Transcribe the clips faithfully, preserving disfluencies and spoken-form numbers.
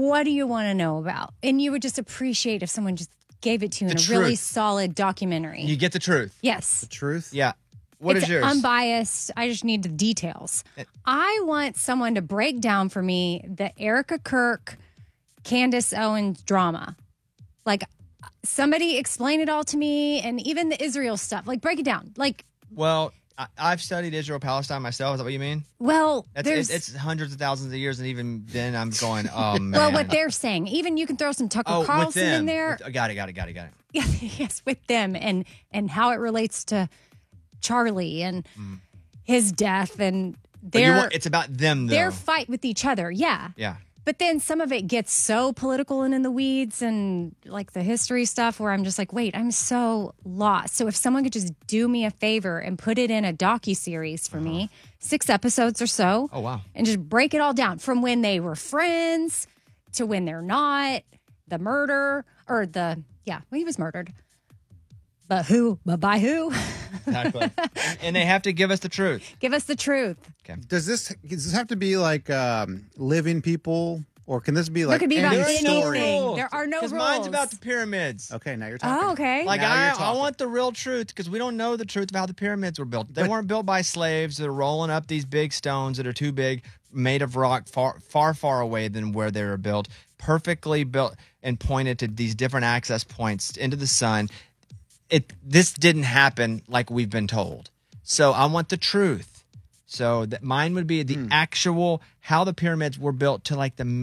what do you want to know about? And you would just appreciate if someone just gave it to you The in a truth. really solid documentary. You get the truth. Yes. The truth? Yeah. What it's is yours? unbiased. I just need the details. I want someone to break down for me the Erica Kirk, Candace Owens drama. Like, somebody explain it all to me, and even the Israel stuff. Like, break it down. Like, Well, I, I've studied Israel Palestine myself. Is that what you mean? well, That's, there's... it's, it's hundreds of thousands of years, and even then, I'm going, oh man. Well, what they're saying. Even you can throw some Tucker oh, with Carlson them. in there. With- got it. Got it. Got it. Got it. Yeah, yes, with them and and how it relates to Charlie and Mm. his death and But you their want, it's about them, though. their fight with each other. Yeah. yeah. But then some of it gets so political and in the weeds and like the history stuff where I'm just like, wait, I'm so lost. So if someone could just do me a favor and put it in a docuseries for me, six episodes or so. Oh, wow. And just break it all down from when they were friends to when they're not, the murder or the, yeah, well, he was murdered. But who? But by who? Exactly. And they have to give us the truth. Give us the truth. Does this does this have to be like um, living people, or can this be like could be about any anything. story? There are no Because rules. mine's about the pyramids. Okay, now you're talking. Oh, okay. Like, Now I, you're I talking. want the real truth because we don't know the truth of how the pyramids were built. They But- weren't built by slaves that are rolling up these big stones that are too big, made of rock far, far, far away than where they were built, perfectly built and pointed to these different access points into the sun. It This didn't happen like we've been told. So I want the truth. So that mine would be the actual, how the pyramids were built to like the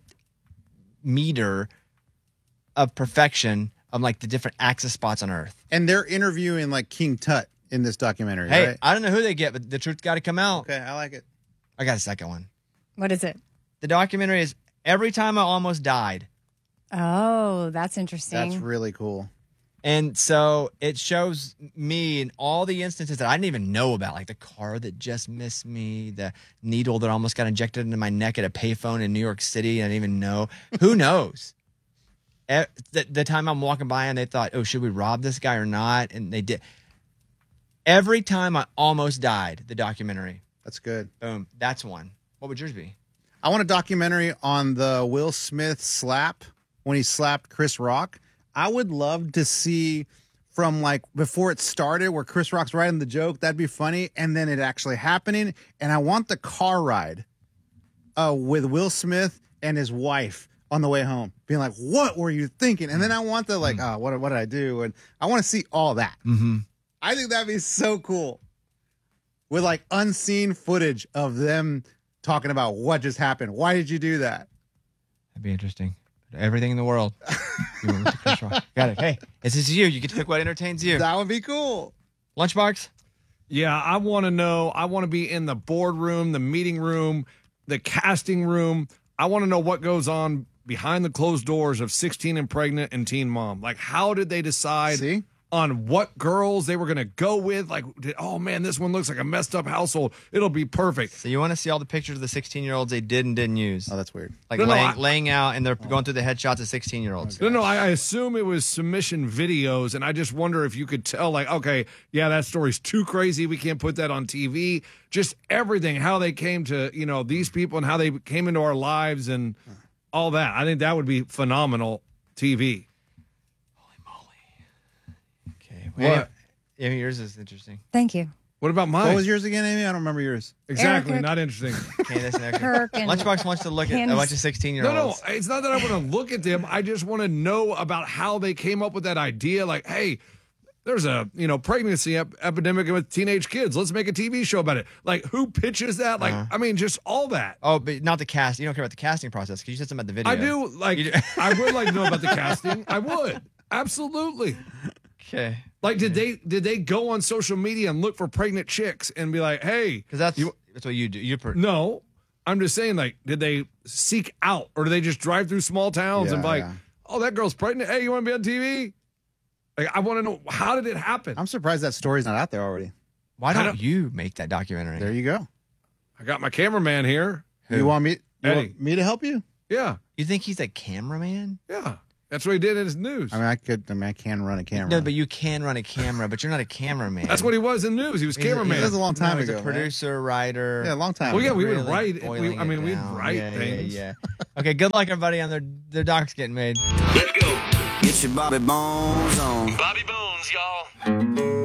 millimeter of perfection of like the different access spots on Earth. And they're interviewing like King Tut in this documentary, Hey, right? I don't know who they get, but the truth got to come out. Okay, I like it. I got a second one. What is it? The documentary is Every Time I Almost Died. Oh, that's interesting. That's really cool. And so it shows me in all the instances that I didn't even know about, like the car that just missed me, the needle that almost got injected into my neck at a payphone in New York City. I didn't even know. Who knows? E- The, the time I'm walking by and they thought, oh, should we rob this guy or not? And they did. Every Time I Almost Died, the documentary. That's good. Boom. That's one. What would yours be? I want a documentary on the Will Smith slap when he slapped Chris Rock. I would love to see from like before it started where Chris Rock's writing the joke. That'd be funny. And then it actually happening. And I want the car ride uh, with Will Smith and his wife on the way home being like, what were you thinking? And then I want the like, oh, what, what did I do? And I want to see all that. Mm-hmm. I think that'd be so cool with like unseen footage of them talking about what just happened. Why did you do that? That'd be interesting. Everything in the world. You were with Chris Rock. Got it. Hey, this is you. You get to pick what entertains you. That would be cool. Lunchbox? Yeah, I want to know. I want to be in the boardroom, the meeting room, the casting room. I want to know what goes on behind the closed doors of sixteen and Pregnant and Teen Mom. Like, how did they decide See? on what girls they were going to go with? Like, did, oh, man, this one looks like a messed up household. It'll be perfect. So you want to see all the pictures of the sixteen-year-olds they did and didn't use. Oh, that's weird. Like No, no, laying, I- laying out, and they're going through the headshots of sixteen-year-olds. No, no, I, I assume it was submission videos, and I just wonder if you could tell, like, okay, yeah, that story's too crazy. We can't put that on T V. Just everything, how they came to, you know, these people and how they came into our lives and all that. I think that would be phenomenal T V. Okay. What? Yeah, yours is interesting. Thank you. What about mine? What was yours again, Amy? I don't remember yours. Exactly, Erica- not interesting. Candace and Erica. Kirk and Lunchbox wants to look at a Candace- bunch of No, sixteen-year-olds. no, it's not that I want to look at them. I just want to know about how they came up with that idea. Like, hey, there's a you know pregnancy ep- epidemic with teenage kids. Let's make a T V show about it. Like, who pitches that? Like, Uh-huh. I mean, just all that. Oh, but not the cast. You don't care about the casting process because you said something about the video. I do like. You do- I would like to know about the casting. I would absolutely. Okay. Like, did they did they go on social media and look for pregnant chicks and be like, hey, Because that's, You- that's what you do. You per- no. I'm just saying, like, did they seek out or do they just drive through small towns and be Yeah, like, yeah. oh, that girl's pregnant. Hey, you want to be on T V? Like, I want to know, how did it happen? I'm surprised that story's not out there already. Why I don't, don't- you make that documentary? There you go. I got my cameraman here. You want me? You Eddie. want me to help you? Yeah, You think he's a cameraman? yeah. That's what he did in his news. I mean, I could. I mean, I can run a camera. No, but you can run a camera, but you're not a cameraman. That's what he was in news. He was He's a- cameraman. That was a long time no, he's ago. a producer, writer. Man. Yeah, a long time. Well, yeah, ago. we would Really write. We, boiling I mean, it we'd down. write yeah, things. Yeah, yeah. Okay, good luck, everybody, on their their docs getting made. Let's go. Get your Bobby Bones on. Bobby Bones, y'all.